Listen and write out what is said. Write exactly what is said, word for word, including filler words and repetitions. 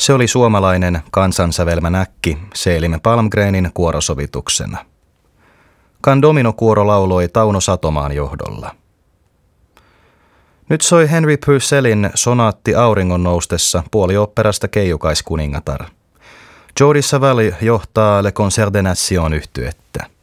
Se oli suomalainen kansansävelmä näkki Seelim Palmgrenin kuorosovituksena. Can Domino-kuoro lauloi Tauno Satomaan johdolla. Nyt soi Henry Purcellin sonaatti Auringon noustessa puolioopperasta Keijukais kuningatar. Jody Savall johtaa Le Concert des Nations -yhtyettä.